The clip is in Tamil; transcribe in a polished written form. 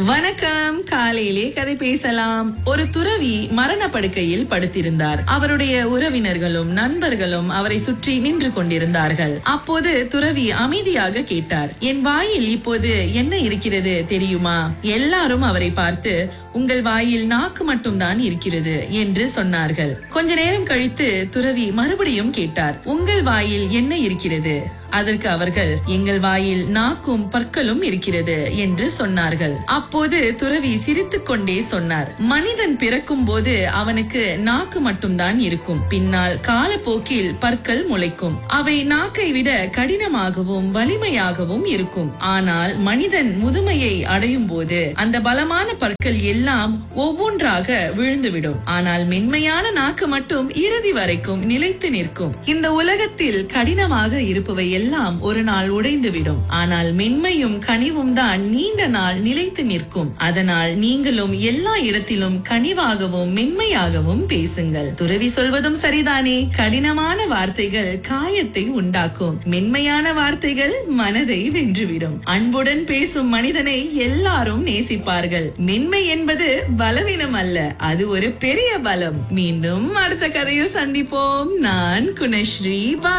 வணக்கம். காலையிலே கதை பேசலாம். ஒரு துறவி மரண படுக்கையில் படுத்திருந்தார். அவருடைய உறவினர்களும் நண்பர்களும் அவரை சுற்றி நின்று கொண்டிருந்தார்கள். அப்போது துறவி அமைதியாக கேட்டார், என் வாயில் இப்போது என்ன இருக்கிறது தெரியுமா? எல்லாரும் அவரை பார்த்து, உங்கள் வாயில் நாக்கு மட்டும்தான் இருக்கிறது என்று சொன்னார்கள். கொஞ்ச நேரம் கழித்து துறவி மறுபடியும் கேட்டார், உங்கள் வாயில் என்ன இருக்கிறது? அதற்கு அவர்கள், எங்கள் வாயில் நாக்கும் பற்களும் இருக்கிறது என்று சொன்னார்கள். அப்போது துறவி சிரித்துக் கொண்டே சொன்னார், மனிதன் பிறக்கும் போது அவனுக்கு நாக்கு மட்டும்தான் இருக்கும். பின்னால் காலப்போக்கில் பற்கள் முளைக்கும். அவை நாக்கை விட கடினமாகவும் வலிமையாகவும் இருக்கும். ஆனால் மனிதன் முதுமையை அடையும் போது அந்த பலமான பற்கள் எல்லாம் ஒவ்வொன்றாக விழுந்துவிடும். ஆனால் மென்மையான நாக்கு மட்டும் இறுதி வரைக்கும் நிலைத்து நிற்கும். இந்த உலகத்தில் கடினமாக இருப்பவை எல்லாம் ஒரு நாள் உடைந்துவிடும். ஆனால் மென்மையும் கனிவும் தான் நீண்ட நாள் நிலைத்து நிற்கும். அதனால் நீங்களும் எல்லா இடத்திலும் கனிவாகவும் மென்மையாகவும் பேசுங்கள். துறவி சொல்வதும் சரிதானே? கடினமான வார்த்தைகள் காயத்தை உண்டாக்கும். மென்மையான வார்த்தைகள் மனதை வென்றுவிடும். அன்புடன் பேசும் மனிதனை எல்லாரும் நேசிப்பார்கள். மென்மை என்பது பலவீனம் அல்ல, அது ஒரு பெரிய பலம். மீண்டும் அடுத்த கதையில் சந்திப்போம். நான் குணஸ்ரீ.